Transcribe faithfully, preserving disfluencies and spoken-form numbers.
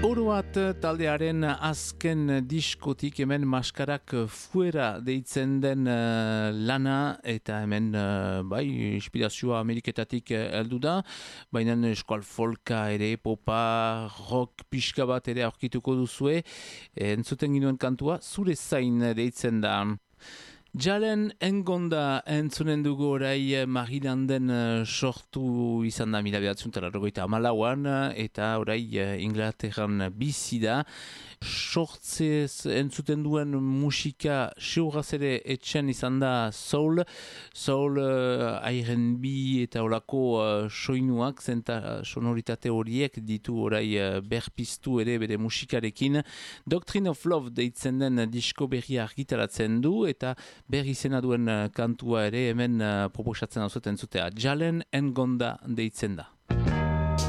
Oroat taldearen azken diskotik hemen Maskarak fuera deitzen den uh, lana eta hemen uh, bai inspirazioa Ameriketatik heldu da, baina eskual folka ere, popa, rock pixka bat ere aurkituko duzue, entzuten ginuen kantua zure zain deitzen da. Jalen Engonda entzunen dugu orai Marilanden sortu izan da mila behatzen talarrogeita amalauan eta orai Inglaterran bizi da. Sortzez entzuten duen musika seuraz ere etxen izan da soul, soul uh, R and B eta olako uh, soinuak, zenta sonoritate horiek ditu orai uh, berpiztu ere bere musikarekin. Doctrine of Love deitzen den disko berria argitaratzen du eta berri izena duen uh, kantua ere hemen uh, proposatzen hau zuten zutea. Jalen Engonda deitzen da.